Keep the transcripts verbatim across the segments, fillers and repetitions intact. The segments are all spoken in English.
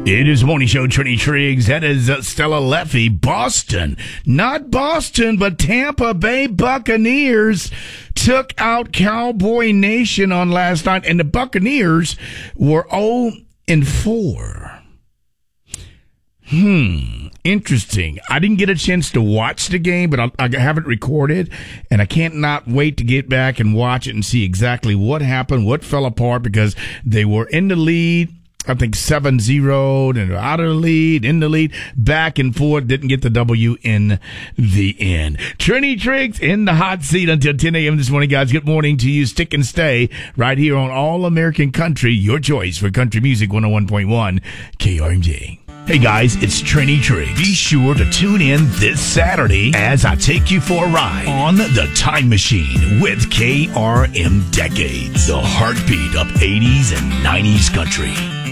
It is Morning Show, Trini Triggs. That is uh, Stella Leffy. Boston. Not Boston, but Tampa Bay Buccaneers took out Cowboy Nation on last night, and the Buccaneers were oh and four. Hmm. Interesting. I didn't get a chance to watch the game, but I, I have it recorded, and I can't not wait to get back and watch it and see exactly what happened, what fell apart, because they were in the lead. I think seven zero, and out of the lead, in the lead, back and forth, didn't get the W in the end. Trini Triggs in the hot seat until ten a.m. this morning, guys. Good morning to you. Stick and stay right here on All American Country, your choice for country music, one oh one point one K R M J. Hey guys, it's Trini Triggs. Be sure to tune in this Saturday as I take you for a ride on the Time Machine with K R M Decades, the heartbeat of eighties and nineties country.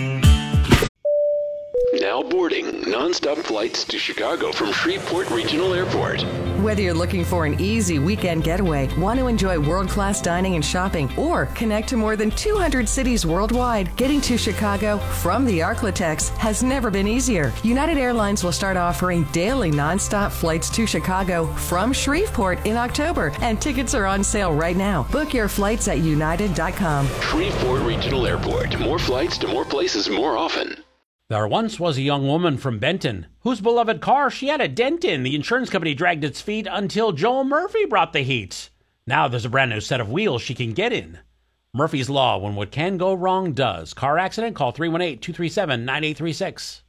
Now boarding nonstop flights to Chicago from Shreveport Regional Airport. Whether you're looking for an easy weekend getaway, want to enjoy world-class dining and shopping, or connect to more than two hundred cities worldwide, getting to Chicago from the Arklatex has never been easier. United Airlines will start offering daily nonstop flights to Chicago from Shreveport in October, and tickets are on sale right now. Book your flights at united dot com. Shreveport Regional Airport. More flights to more places more often. There once was a young woman from Benton whose beloved car she had a dent in. The insurance company dragged its feet until Joel Murphy brought the heat. Now there's a brand new set of wheels she can get in. Murphy's Law, when what can go wrong does. Car accident? Call three one eight, two three seven, nine eight three six.